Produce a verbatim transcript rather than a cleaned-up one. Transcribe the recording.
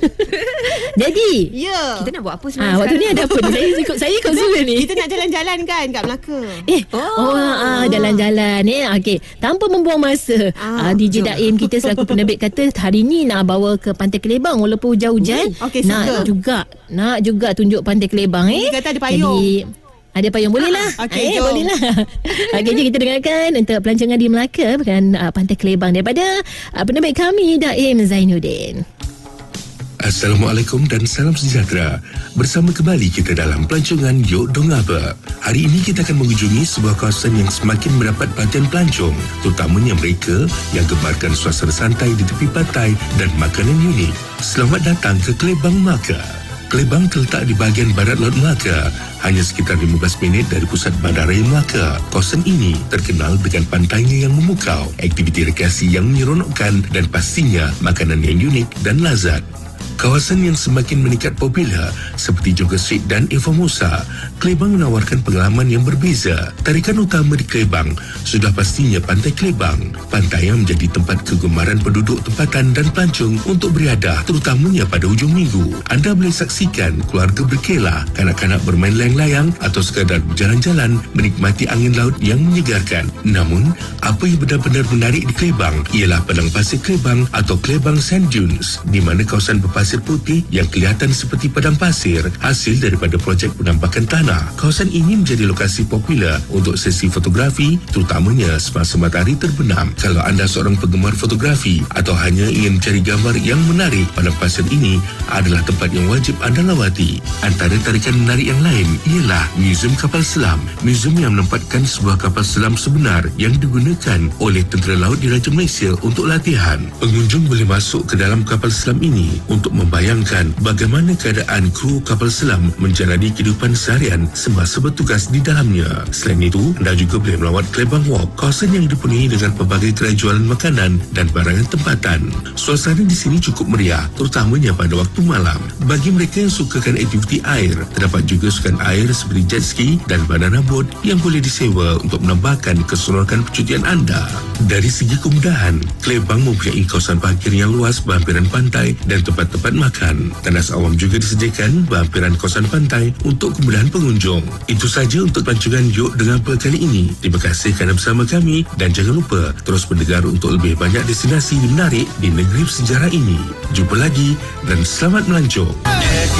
Jadi Ya. Kita nak buat apa Ah, sebenarnya waktu ni sekarang? ada apa ni? Saya ikut saya ikut Zul ni. Kita nak jalan-jalan kan kat Melaka. Eh, Oh. oh, oh ah, jalan-jalan eh. Okey, tanpa membuang masa. Ah, Ah, D J jom. Daim kita selaku penerbit kata hari ni nak bawa ke Pantai Kelebang walaupun hujan-hujan. Hmm, okey, nak suka. juga, nak juga tunjuk Pantai Kelebang eh. Dia kata ada payung. Jadi, ada payung boleh lah. Ah, okey, eh, jom. boleh lah. Okey, jom kita dengarkan untuk pelancongan di Melaka dengan uh, Pantai Kelebang daripada uh, penerbit kami Daim Zainuddin. Assalamualaikum dan salam sejahtera. Bersama kembali kita dalam pelancongan Yok Dongaba. Hari ini kita akan mengunjungi sebuah kawasan yang semakin mendapat perhatian pelancong, terutamanya mereka yang gemarkan suasana santai di tepi pantai dan makanan unik. Selamat datang ke Kelebang, Melaka. Kelebang terletak di bahagian barat Laut Melaka, hanya sekitar lima belas minit dari pusat Bandaraya Melaka. Kawasan ini terkenal dengan pantainya yang memukau, aktiviti rekreasi yang menyeronokkan dan pastinya makanan yang unik dan lazat. Kawasan yang semakin meningkat popular seperti Joggers Street dan Eformosa, Kelebang menawarkan pengalaman yang berbeza. Tarikan utama di Kelebang sudah pastinya Pantai Kelebang. Pantai yang menjadi tempat kegemaran penduduk tempatan dan pelancong untuk beriadah, terutamanya pada hujung minggu. Anda boleh saksikan keluarga berkelah, kanak-kanak bermain layang-layang atau sekadar berjalan-jalan menikmati angin laut yang menyegarkan. Namun, apa yang benar-benar menarik di Kelebang ialah padang pasir Kelebang atau Kelebang Sand Dunes, di mana kawasan berpasir pasir putih yang kelihatan seperti padang pasir hasil daripada projek penampakan tanah. Kawasan ini menjadi lokasi popular untuk sesi fotografi, terutamanya semasa matahari terbenam. Kalau anda seorang penggemar fotografi atau hanya ingin mencari gambar yang menarik, padang pasir ini adalah tempat yang wajib anda lawati. Antara tarikan menarik yang lain ialah Museum Kapal Selam. Museum yang menempatkan sebuah kapal selam sebenar yang digunakan oleh Tentera Laut Diraja Malaysia untuk latihan. Pengunjung boleh masuk ke dalam kapal selam ini untuk membayangkan bagaimana keadaan kru kapal selam menjalani kehidupan seharian semasa bertugas di dalamnya. Selain itu, anda juga boleh melawat Kelebang Walk, kawasan yang dipenuhi dengan pelbagai gerai jualan makanan dan barangan tempatan. Suasana di sini cukup meriah, terutamanya pada waktu malam. Bagi mereka yang sukakan aktiviti air, terdapat juga sukan air seperti jet ski dan banana boat yang boleh disewa untuk menambahkan keseronokan percutian anda. Dari segi kemudahan, Kelebang mempunyai kawasan parkir yang luas berhampiran pantai dan tempat-tempat makan. Tandas awam juga disediakan berhampiran kawasan pantai untuk kemudahan pengunjung. Itu saja untuk pelancongan Yok Dongaba kali ini. Terima kasih kerana bersama kami dan jangan lupa terus mendengar untuk lebih banyak destinasi menarik di negeri sejarah ini. Jumpa lagi dan selamat melancong.